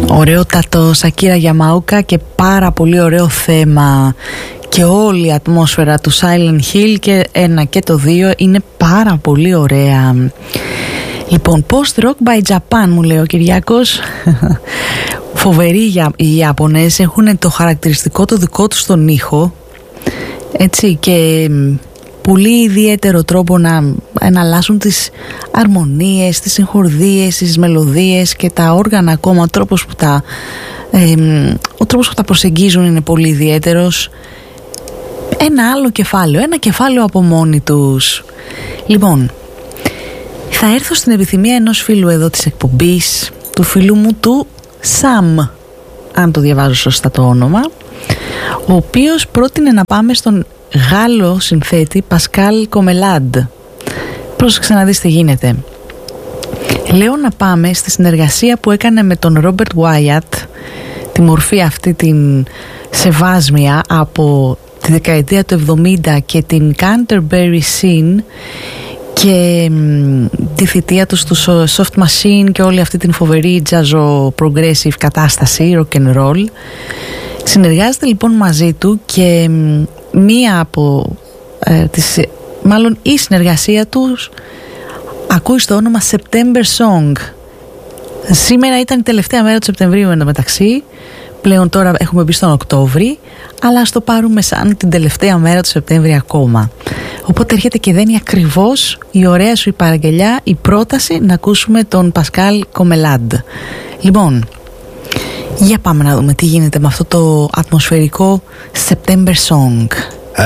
Ωραιότατο Σακύρα Γιαμαούκα και πάρα πολύ ωραίο θέμα. Και όλη η ατμόσφαιρα του Silent Hill και 1 και το 2 είναι πάρα πολύ ωραία. Λοιπόν, Post Rock by Japan μου λέει ο Κυριάκος. Φοβεροί οι Ιάπωνες, έχουν το χαρακτηριστικό το δικό τους τον ήχο, έτσι, και πολύ ιδιαίτερο τρόπο να εναλλάσσουν τις αρμονίες, τις συγχορδίες, τις μελωδίες και τα όργανα ακόμα. Ο τρόπος που τα προσεγγίζουν είναι πολύ ιδιαίτερος. Ένα άλλο κεφάλαιο, ένα κεφάλαιο από μόνοι τους. Λοιπόν, θα έρθω στην επιθυμία ενός φίλου εδώ της εκπομπής, του φίλου μου του Σαμ, αν το διαβάζω σωστά το όνομα, ο οποίος πρότεινε να πάμε στον Γάλλο συνθέτη Πασκάλ Κομελάντ. Πρόσεξε να δεις τι γίνεται. Λέω να πάμε στη συνεργασία που έκανε με τον Ρόμπερτ Βάιατ, τη μορφή αυτή την σεβάσμια από τη δεκαετία του 70 και την Canterbury Scene και τη θητεία του στο Soft Machine και όλη αυτή την φοβερή jazz progressive κατάσταση, rock and roll. Συνεργάζεται λοιπόν μαζί του και μία από μάλλον η συνεργασία τους ακούει στο όνομα September Song. Σήμερα ήταν η τελευταία μέρα του Σεπτεμβρίου εν τω μεταξύ. Πλέον τώρα έχουμε μπει στον Οκτώβρη, αλλά ας το πάρουμε σαν την τελευταία μέρα του Σεπτέμβρη ακόμα. Οπότε έρχεται και δένει ακριβώς η ωραία σου η παραγγελιά, η πρόταση να ακούσουμε τον Πασκάλ Κομελάντ. Λοιπόν, για πάμε να δούμε τι γίνεται με αυτό το ατμοσφαιρικό September Song.